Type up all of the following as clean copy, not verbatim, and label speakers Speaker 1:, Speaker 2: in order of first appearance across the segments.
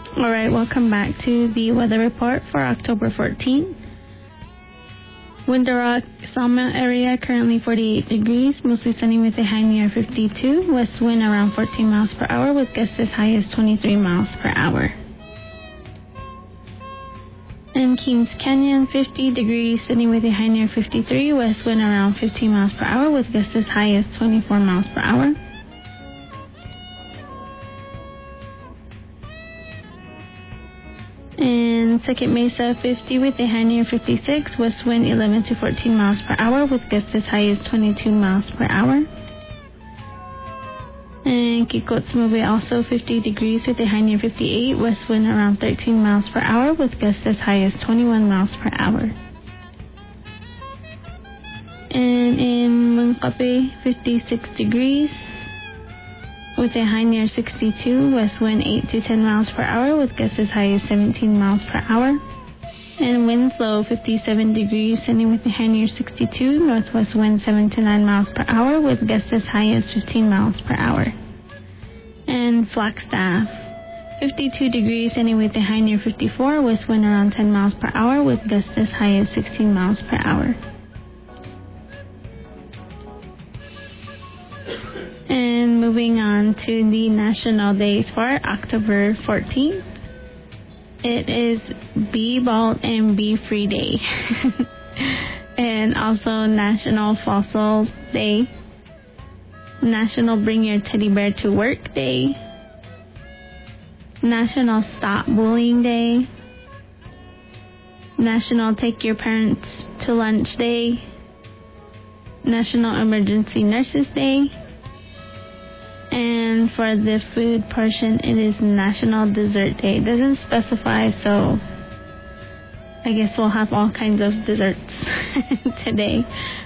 Speaker 1: All right, welcome back to the weather report for October 14th. Window Rock, Sawmill area, currently 48 degrees, mostly sunny with a high near 52. West wind around 14 miles per hour with gusts as high as 23 miles per hour. In Kings Canyon, 50 degrees, sunny with a high near 53. West wind around 15 miles per hour with gusts as high as 24 miles per hour. In Second Mesa, 50 with a high near 56. West wind 11 to 14 miles per hour with gusts as high as 22 miles per hour. In Kikotsmove, also 50 degrees with a high near 58. West wind around 13 miles per hour with gusts as high as 21 miles per hour. And in Munkape, 56 degrees with a high near 62, west wind 8 to 10 miles per hour with gusts as high as 17 miles per hour. And Winslow, 57 degrees, sunny with a high near 62, northwest wind 7 to 9 miles per hour with gusts as high as 15 miles per hour. And Flagstaff, 52 degrees, sunny with a high near 54, west wind around 10 miles per hour with gusts as high as 16 miles per hour. And moving on to the national days for October 14th. It is Be Bald and Be Free Day. And also National Fossil Day. National Bring Your Teddy Bear to Work Day. National Stop Bullying Day. National Take Your Parents to Lunch Day. National Emergency Nurses Day. And for the food portion, it is National Dessert Day. It doesn't specify, so I guess we'll have all kinds of desserts today.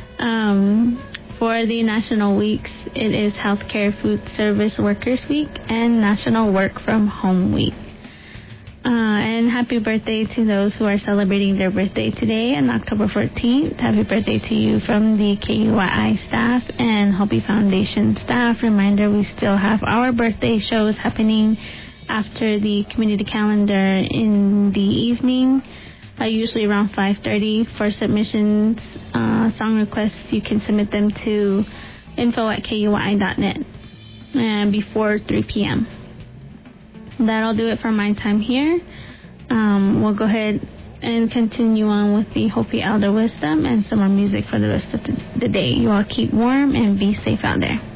Speaker 1: For the national weeks, it is Healthcare Food Service Workers Week and National Work From Home Week. And happy birthday to those who are celebrating their birthday today on October 14th. Happy birthday to you from the KUYI staff and Hopi Foundation staff. Reminder, we still have our birthday shows happening after the community calendar in the evening, usually around 5:30. For submissions, song requests, you can submit them to info@kuyi.net before 3 p.m. That'll do it for my time here. We'll go ahead and continue on with the Hopi Elder Wisdom and some more music for the rest of the day. You all keep warm and be safe out there.